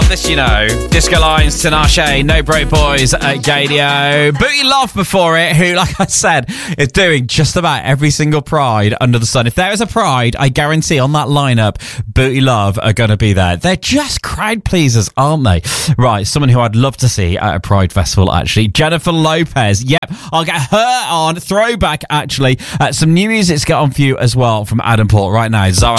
this you know. Disco Lines, Tinashe, No Break Boys at Gadio. Booty Love before it, who, like I said, is doing just about every single Pride under the sun. If there is a Pride, I guarantee on that lineup, Booty Love are going to be there. They're just crowd pleasers, aren't they? Right, someone who I'd love to see at a Pride festival, actually. Jennifer Lopez. Yep, I'll get her on. Throwback, actually. Some new music's got on for you as well from Adam Port right now. Zara